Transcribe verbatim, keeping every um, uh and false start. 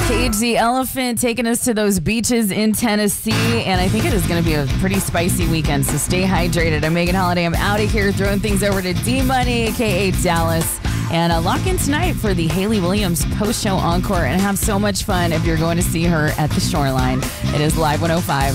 Cage the Elephant taking us to those beaches in Tennessee, and I think it is going to be a pretty spicy weekend, so stay hydrated. I'm Megan Holiday. I'm out of here, throwing things over to D-Money, K A Dallas, and uh, lock in tonight for the Haley Williams post-show encore and have so much fun if you're going to see her at the Shoreline. It is Live one oh five.